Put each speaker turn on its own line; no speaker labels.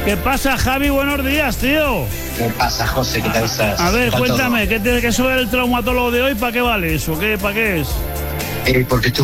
¿Qué pasa, Javi? Buenos días, tío.
¿Qué pasa, José? ¿Qué tal estás?
A ver,
¿Qué tal
cuéntame, ¿qué eso del traumatólogo de hoy, para qué vale eso? ¿Para qué es?
Porque tú